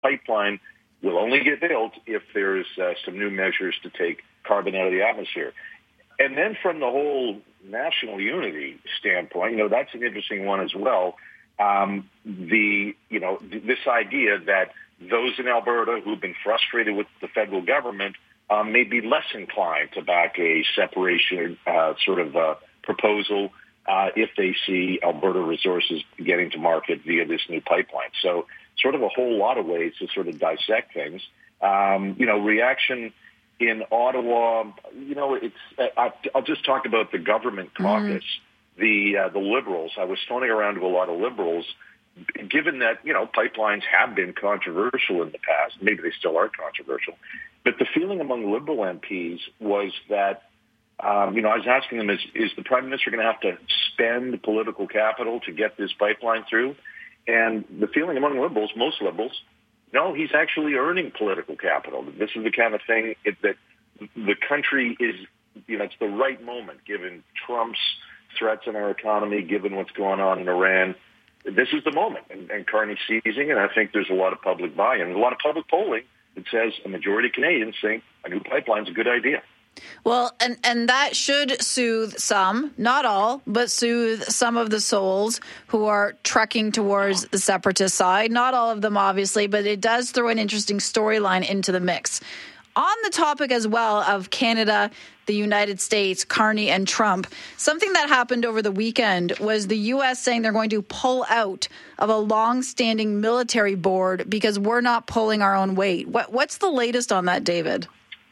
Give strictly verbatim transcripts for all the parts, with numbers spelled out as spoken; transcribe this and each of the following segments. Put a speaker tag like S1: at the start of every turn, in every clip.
S1: pipeline will only get built if there's uh, some new measures to take carbon out of the atmosphere. And then from the whole national unity standpoint, you know, that's an interesting one as well. Um, the, you know, th- this idea that those in Alberta who've been frustrated with the federal government um, may be less inclined to back a separation uh, sort of uh, proposal uh, if they see Alberta resources getting to market via this new pipeline. So sort of a whole lot of ways to sort of dissect things. Um, you know, reaction in Ottawa, you know, it's. I, I'll just talk about the government caucus, mm-hmm. the uh, the Liberals. I was phoning around to a lot of Liberals, given that, you know, pipelines have been controversial in the past. Maybe they still are controversial. But the feeling among Liberal M Ps was that, um, you know, I was asking them, is, is the Prime Minister going to have to spend political capital to get this pipeline through? And the feeling among Liberals, most Liberals, no, he's actually earning political capital. This is the kind of thing it, that the country is, you know, it's the right moment, given Trump's threats on our economy, given what's going on in Iran. This is the moment, and, and Carney's seizing it. And I think there's a lot of public buy-in, a lot of public polling that says a majority of Canadians think a new pipeline's a good idea.
S2: Well, and, and that should soothe some, not all, but soothe some of the souls who are trekking towards the separatist side. Not all of them, obviously, but it does throw an interesting storyline into the mix. On the topic as well of Canada, the United States, Carney and Trump, something that happened over the weekend was the U S saying they're going to pull out of a long-standing military board because we're not pulling our own weight. What, what's the latest on that, David?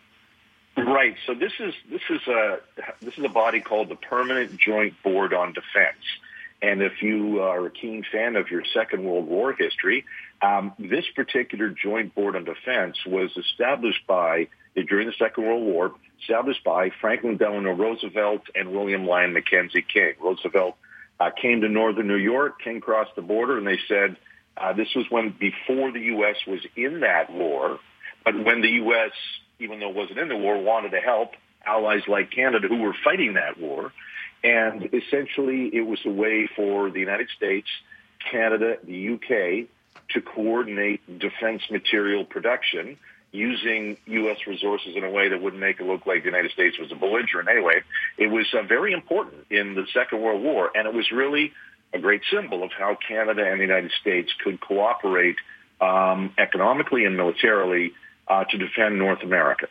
S1: Right. So this is this is a this is a body called the Permanent Joint Board on Defense. And if you are a keen fan of your Second World War history, um, this particular Joint Board on Defense was established by, during the Second World War, established by Franklin Delano Roosevelt and William Lyon Mackenzie King. Roosevelt uh, came to northern New York, King crossed the border, and they said uh, this was when, before the U S was in that war, but when the U S, even though it wasn't in the war, wanted to help allies like Canada who were fighting that war. And essentially, it was a way for the United States, Canada, the U K, to coordinate defense material production using U S resources in a way that wouldn't make it look like the United States was a belligerent. Anyway, it was uh, very important in the Second World War, and it was really a great symbol of how Canada and the United States could cooperate um, economically and militarily uh, to defend North America.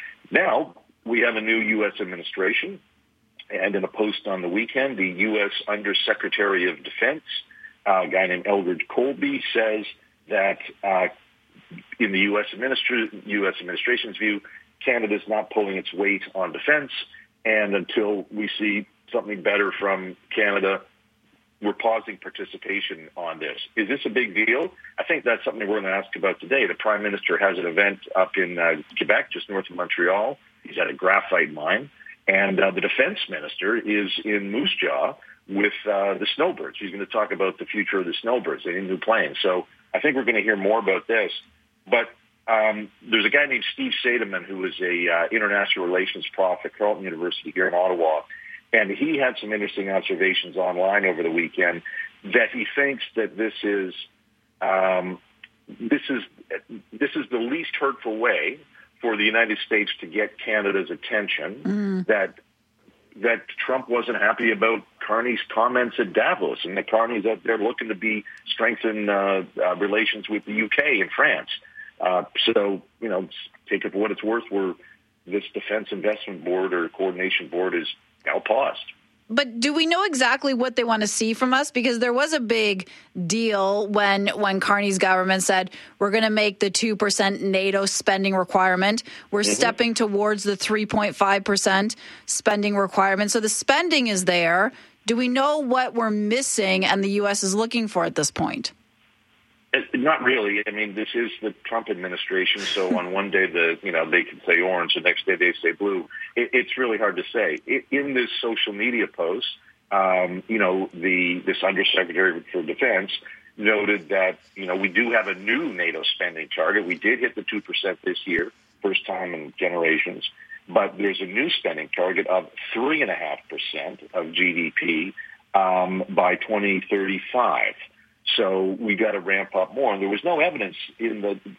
S1: Now, we have a new U S administration. And in a post on the weekend, the U S Undersecretary of Defense, uh, a guy named Eldridge Colby, says that uh, in the U S administra- U S administration's view, Canada's not pulling its weight on defense. And until we see something better from Canada, we're pausing participation on this. Is this a big deal? I think that's something we're going to ask about today. The Prime Minister has an event up in uh, Quebec, just north of Montreal. He's at a graphite mine. And uh, the defense minister is in Moose Jaw with uh, the snowbirds. He's going to talk about the future of the snowbirds, the new planes. So I think we're going to hear more about this. But um, there's a guy named Steve Seidemann who is a uh, international relations prof at Carleton University here in Ottawa. And he had some interesting observations online over the weekend that he thinks that this is um, this is this is the least hurtful way for the United States to get Canada's attention, mm. that that Trump wasn't happy about Carney's comments at Davos, and that Carney's out there looking to be strengthen uh, uh, relations with the U K and France. Uh, so, you know, take it for what it's worth, where this Defense Investment Board or Coordination Board is now paused.
S2: But do we know exactly what they want to see from us? Because there was a big deal when when Carney's government said, we're going to make the two percent NATO spending requirement. We're mm-hmm. stepping towards the three point five percent spending requirement. So the spending is there. Do we know what we're missing and the U S is looking for at this point?
S1: It, not really. I mean, this is the Trump administration, so on one day the you know they can say orange, the next day they say blue. It, it's really hard to say. It, in this social media post, um, you know, the this Undersecretary for Defense noted that you know we do have a new NATO spending target. We did hit the two percent this year, first time in generations. But there's a new spending target of three and a half percent of G D P um, by twenty thirty-five. So we got to ramp up more. And there was no evidence in the